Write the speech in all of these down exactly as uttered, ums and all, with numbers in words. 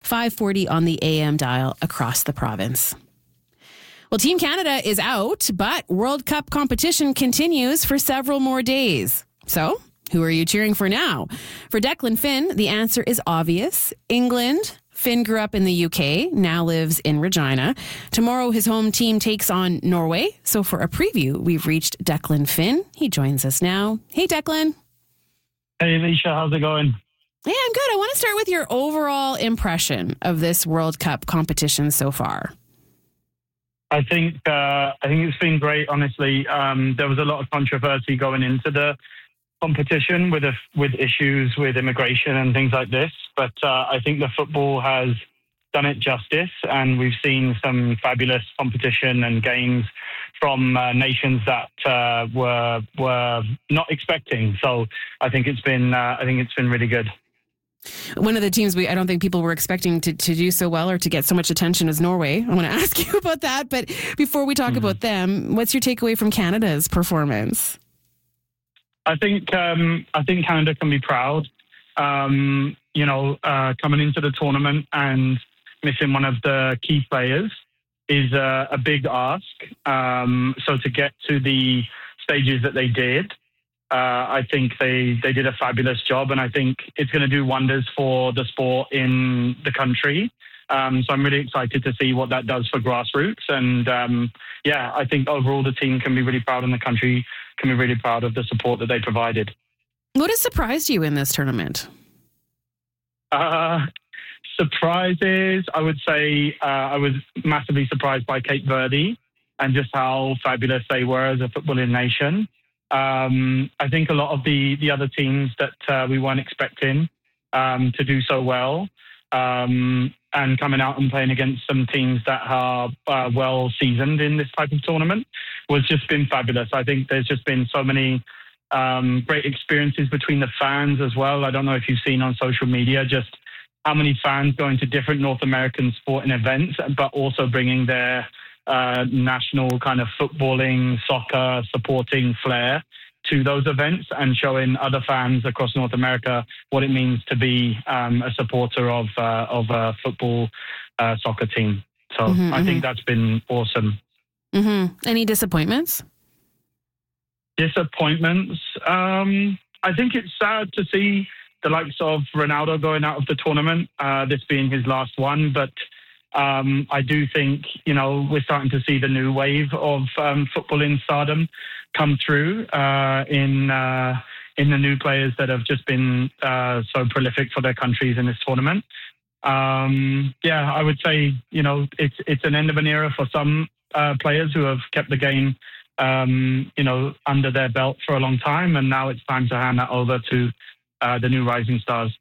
five forty on the A M dial across the province. Well, Team Canada is out, but World Cup competition continues for several more days. So, who are you cheering for now? For Declan Finn, the answer is obvious. England. Finn grew up in the U K, now lives in Regina. Tomorrow, his home team takes on Norway. So for a preview, we've reached Declan Finn. He joins us now. Hey, Declan. Hey, Alicia. How's it going? Yeah, I'm good. I want to start with your overall impression of this World Cup competition so far. I think uh, I think it's been great, honestly. Um, there was a lot of controversy going into the competition with a, with issues with immigration and things like this. But uh, I think the football has done it justice, and we've seen some fabulous competition and games from uh, nations that uh, were were not expecting. So I think it's been uh, I think it's been really good. One of the teams we I don't think people were expecting to, to do so well or to get so much attention is Norway. I want to ask you about that. But before we talk mm-hmm. about them, what's your takeaway from Canada's performance? I think um, I think Canada can be proud. Um, you know, uh, coming into the tournament and missing one of the key players is a, a big ask. Um, so to get to the stages that they did, Uh, I think they, they did a fabulous job, and I think it's going to do wonders for the sport in the country. Um, so I'm really excited to see what that does for grassroots. And um, yeah, I think overall the team can be really proud, and the country can be really proud of the support that they provided. What has surprised you in this tournament? Uh, surprises, I would say uh, I was massively surprised by Cape Verde and just how fabulous they were as a footballing nation. Um, I think a lot of the, the other teams that uh, we weren't expecting um, to do so well um, and coming out and playing against some teams that are uh, well seasoned in this type of tournament was just been fabulous. I think there's just been so many um, great experiences between the fans as well. I don't know if you've seen on social media just how many fans go into different North American sporting events, but also bringing their Uh, national kind of footballing, soccer, supporting flair to those events and showing other fans across North America what it means to be um, a supporter of uh, of a football uh, soccer team. So mm-hmm, I mm-hmm. think that's been awesome. Mm-hmm. Any disappointments? Disappointments? Um, I think it's sad to see the likes of Ronaldo going out of the tournament, uh, this being his last one, but Um, I do think, you know, we're starting to see the new wave of um, football in stardom come through uh, in uh, in the new players that have just been uh, so prolific for their countries in this tournament. Um, yeah, I would say, you know, it's it's an end of an era for some uh, players who have kept the game, um, you know, under their belt for a long time, and now it's time to hand that over to uh, the new rising stars.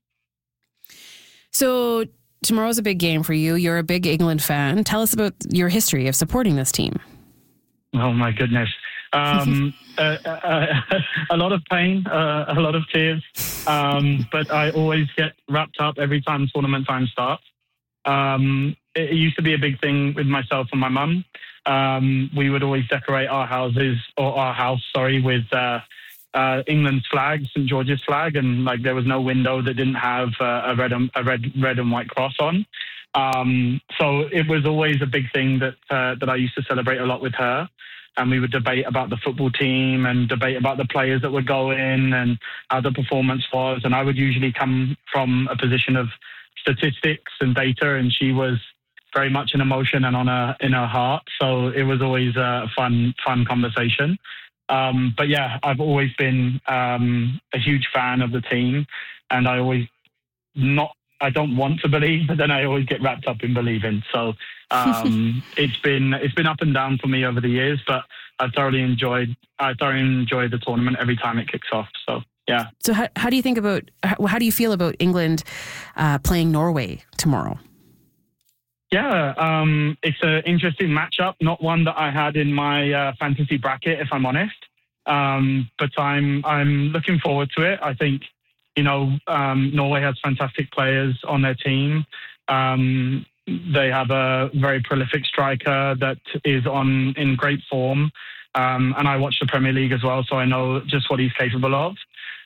So tomorrow's a big game for you. You're a big England fan. Tell us about your history of supporting this team. Oh, my goodness. Um, uh, uh, a lot of pain, uh, a lot of tears. Um, but I always get wrapped up every time tournament time starts. Um, it used to be a big thing with myself and my mum. Um, we would always decorate our houses, or our house, sorry, with uh, Uh, England's flag, Saint George's flag, and like there was no window that didn't have uh, a red and, a red red and white cross on. Um, so it was always a big thing that uh, that I used to celebrate a lot with her, and we would debate about the football team and debate about the players that would go in and how the performance was. And I would usually come from a position of statistics and data, and she was very much an emotion and on a in her heart. So it was always a fun fun conversation. Um, but yeah, I've always been um, a huge fan of the team, and I always not, I don't want to believe, but then I always get wrapped up in believing. So um, it's been it's been up and down for me over the years, but I thoroughly enjoyed I thoroughly enjoy the tournament every time it kicks off. So yeah. So how how do you think about how, how do you feel about England uh, playing Norway tomorrow? Yeah, um, it's an interesting matchup, not one that I had in my uh, fantasy bracket, if I'm honest. Um, but I'm I'm looking forward to it. I think, you know, um, Norway has fantastic players on their team. Um, they have a very prolific striker that is on in great form. Um, and I watch the Premier League as well, so I know just what he's capable of.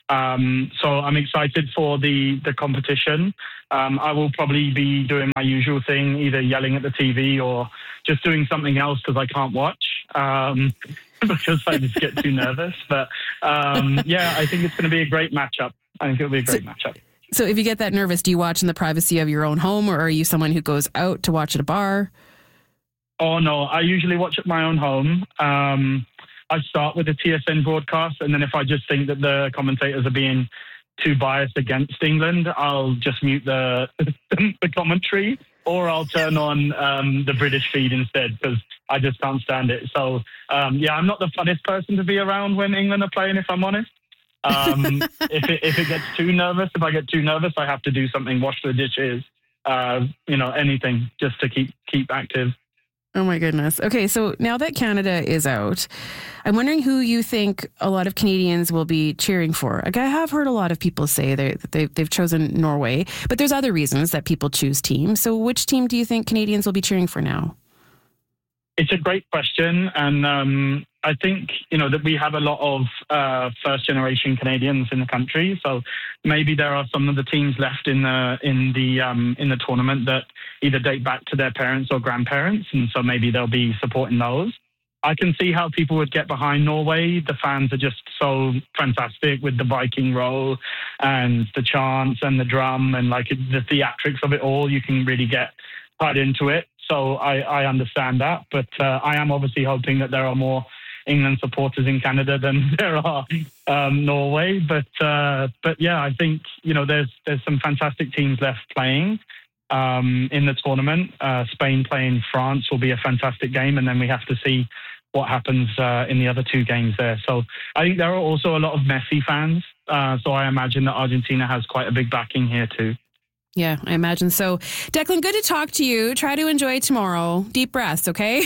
Um, so I'm excited for the, the competition. Um, I will probably be doing my usual thing, either yelling at the T V or just doing something else because I can't watch um, because I just get too nervous. But um, yeah, I think it's going to be a great matchup. I think it'll be a great so, matchup. So if you get that nervous, do you watch in the privacy of your own home, or are you someone who goes out to watch at a bar? Oh, no. I usually watch at my own home. Um, I start with the T S N broadcast, and then if I just think that the commentators are being too biased against England, I'll just mute the the commentary, or I'll turn on um, the British feed instead because I just can't stand it. So, um, yeah, I'm not the funnest person to be around when England are playing, if I'm honest. Um, if it if it gets too nervous, if I get too nervous, I have to do something, wash the dishes, uh, you know, anything just to keep keep active. Oh, my goodness. Okay, so now that Canada is out, I'm wondering who you think a lot of Canadians will be cheering for. Like, I have heard a lot of people say they, they, they've chosen Norway, but there's other reasons that people choose teams. So which team do you think Canadians will be cheering for now? It's a great question. And um, I think, you know, that we have a lot of uh, first-generation Canadians in the country. So maybe there are some of the teams left in the in the um, in the tournament that either date back to their parents or grandparents, and so maybe they'll be supporting those. I can see how people would get behind Norway. The fans are just so fantastic with the Viking roll and the chants and the drum and like the theatrics of it all. You can really get tied into it. So I, I understand that, but uh, I am obviously hoping that there are more England supporters in Canada than there are um, Norway. But uh, but yeah, I think you know there's there's some fantastic teams left playing um, in the tournament. Uh, Spain playing France will be a fantastic game, and then we have to see what happens uh, in the other two games there. So I think there are also a lot of Messi fans. Uh, so I imagine that Argentina has quite a big backing here too. Yeah, I imagine so. Declan, good to talk to you. Try to enjoy tomorrow. Deep breaths, okay?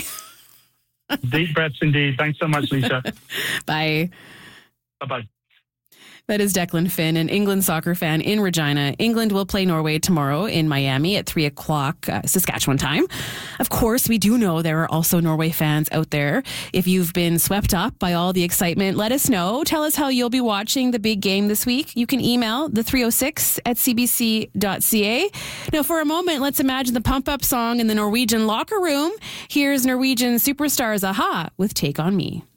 Deep breaths indeed. Thanks so much, Lisa. Bye. Bye-bye. That is Declan Finn, an England soccer fan in Regina. England will play Norway tomorrow in Miami at three o'clock uh, Saskatchewan time. Of course, we do know there are also Norway fans out there. If you've been swept up by all the excitement, let us know. Tell us how you'll be watching the big game this week. You can email the three oh six at c b c dot c a. Now, for a moment, let's imagine the pump-up song in the Norwegian locker room. Here's Norwegian superstars a-ha with Take On Me.